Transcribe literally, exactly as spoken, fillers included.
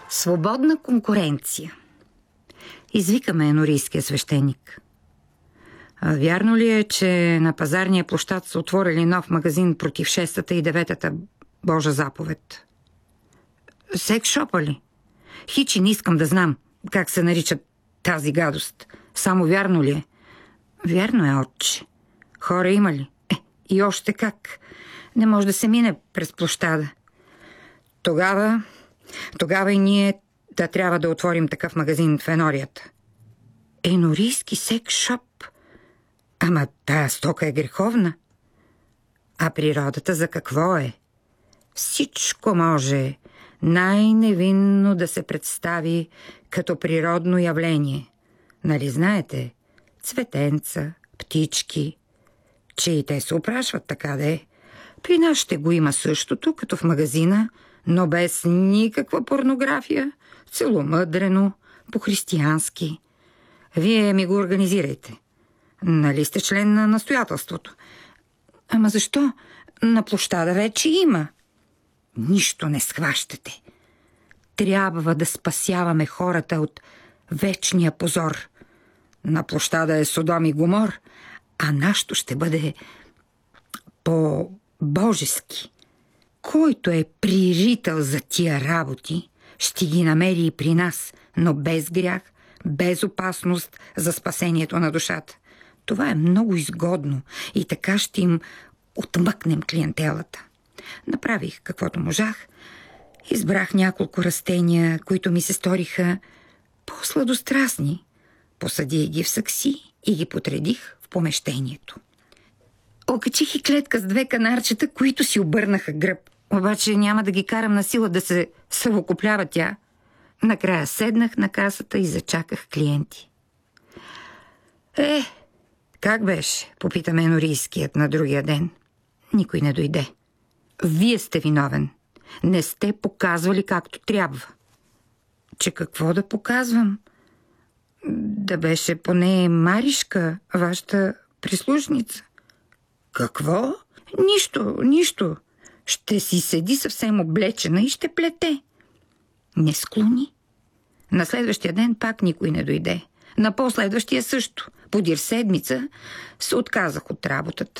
Свободна конкуренция. Извикаме енорийския свещеник. А вярно ли е, че на пазарния площад са отворили нов магазин против шестата и деветата Божа заповед? Секс-шопа ли? Хичи не искам да знам как се нарича тази гадост. Само вярно ли е? Вярно е, отче. Хора има ли? Е, и още как. Не може да се мине през площада. Тогава, тогава и ние да трябва да отворим такъв магазин в енорията. Енорийски секс-шоп? Ама тая стока е греховна. А природата за какво е? Всичко може най-невинно да се представи като природно явление. Нали знаете? Цветенца, птички, че и те се опрашват така да е. При нас ще го има същото, като в магазина, но без никаква порнография, целомъдрено, по-християнски. Вие ми го организирайте. Нали сте член на настоятелството? Ама защо? На площада вече има. Нищо не схващате. Трябва да спасяваме хората от вечния позор. На площада е Содом и Гомор, а нашето ще бъде по-божески. Който е прирител за тия работи, ще ги намери и при нас, но без грях, без опасност за спасението на душата. Това е много изгодно и така ще им отмъкнем клиентелата. Направих каквото можах. Избрах няколко растения, които ми се сториха по-сладострастни. Посадих ги в сакси и ги потредих в помещението. Окачих и клетка с две канарчета, които си обърнаха гръб. Обаче няма да ги карам на сила да се съвокуплява тя. Накрая седнах на касата и зачаках клиенти. Е, как беше? Попитаме енорийският на другия ден. Никой не дойде. Вие сте виновен. Не сте показвали както трябва. Че какво да показвам? Да беше поне Маришка, вашата прислужница. Какво? Нищо, нищо. Ще си седи съвсем облечена и ще плете. Не склони. На следващия ден пак никой не дойде. На последващия също. Подир седмица се отказах от работата.